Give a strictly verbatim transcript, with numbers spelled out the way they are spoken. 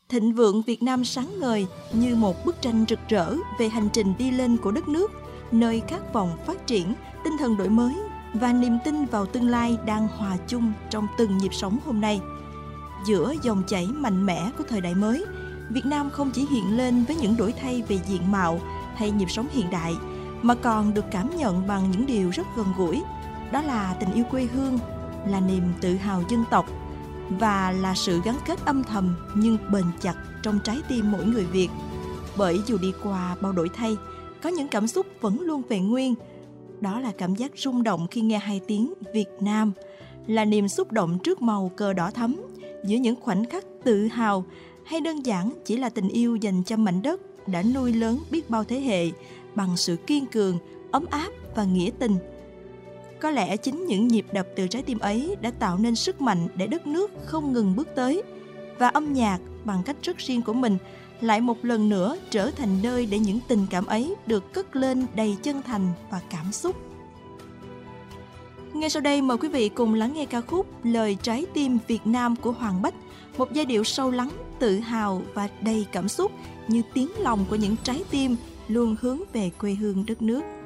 Thịnh vượng Việt Nam sáng ngời như một bức tranh rực rỡ về hành trình đi lên của đất nước, nơi khát vọng phát triển, tinh thần đổi mới và niềm tin vào tương lai đang hòa chung trong từng nhịp sống hôm nay. Giữa dòng chảy mạnh mẽ của thời đại mới, Việt Nam không chỉ hiện lên với những đổi thay về diện mạo hay nhịp sống hiện đại, mà còn được cảm nhận bằng những điều rất gần gũi. Đó là tình yêu quê hương, là niềm tự hào dân tộc và là sự gắn kết âm thầm nhưng bền chặt trong trái tim mỗi người Việt. Bởi dù đi qua bao đổi thay, có những cảm xúc vẫn luôn vẹn nguyên. Đó là cảm giác rung động khi nghe hai tiếng Việt Nam, là niềm xúc động trước màu cờ đỏ thắm, giữa những khoảnh khắc tự hào, hay đơn giản chỉ là tình yêu dành cho mảnh đất đã nuôi lớn biết bao thế hệ bằng sự kiên cường, ấm áp và nghĩa tình. Có lẽ chính những nhịp đập từ trái tim ấy đã tạo nên sức mạnh để đất nước không ngừng bước tới. Và âm nhạc bằng cách rất riêng của mình lại một lần nữa trở thành nơi để những tình cảm ấy được cất lên đầy chân thành và cảm xúc. Ngay sau đây mời quý vị cùng lắng nghe ca khúc Lời Trái Tim Việt Nam của Hoàng Bách, một giai điệu sâu lắng, tự hào và đầy cảm xúc như tiếng lòng của những trái tim luôn hướng về quê hương đất nước.